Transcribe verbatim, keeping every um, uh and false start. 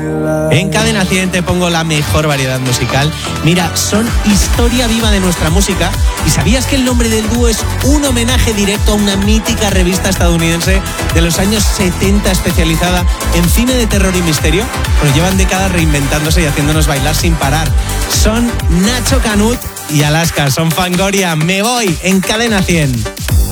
En Cadena cien te pongo la mejor variedad musical. Mira, son historia viva de nuestra música. ¿Y sabías que el nombre del dúo es un homenaje directo a una mítica revista estadounidense de los años setenta especializada en cine de terror y misterio? Bueno, llevan décadas reinventándose y haciéndonos bailar sin parar. Son Nacho Canut y Alaska, son Fangoria. Me voy en Cadena cien.